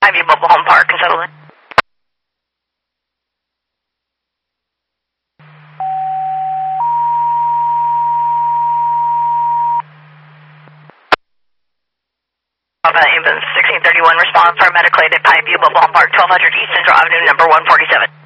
Highview Mobile Home Park, and settle in. Ambulance 1631, respond for medical aid at Highview Mobile Home Park, 1200 East Central Avenue, number 147.